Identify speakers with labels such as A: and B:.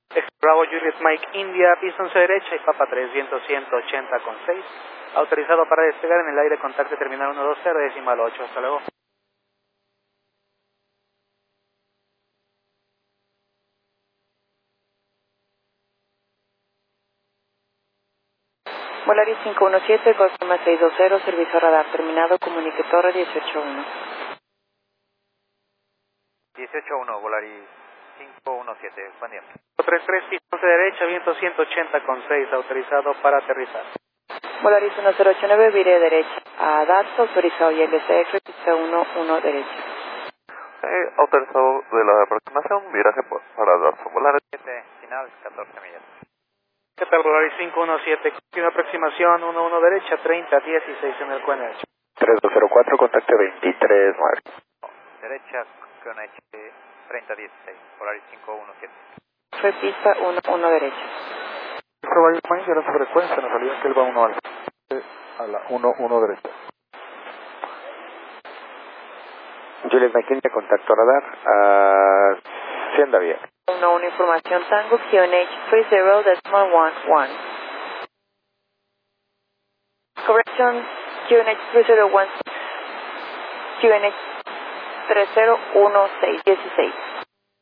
A: Bravo Juliet Mike India, pista 11 derecha y Papa 3, viento 180,6. Autorizado para despegar en el aire, contacto terminal 120, decimal 8. Hasta luego.
B: Volaris 517, Cosma 620, servicio radar terminado, comunique torre 181.
C: 181, Volaris 517, buen día.
A: 33, pista 11 derecha, viento 180,6, autorizado para aterrizar.
B: Volaris 1089, vire derecha a DARS, autorizado y LCX, pista 11 derecha.
C: Autorizado de la aproximación, viraje para Darso, Volaris 7, final 14 millas.
A: ¿Qué tal, Volaris 517? Continua aproximación 11 derecha, 30, 16 en el QNH.
D: 3204, contacto 239.
C: Derecha, QNH 3016, Volaris 517.
B: Fue pista 11 derecha.
D: Probablemente era su frecuencia, nos salía que él va 1 a la 1 derecha. Juliet McKinney, contacto radar, sí anda bien.
B: 1 información Tango, QNH 30.11. Correction, QNH 3016. QNH 3016, 16.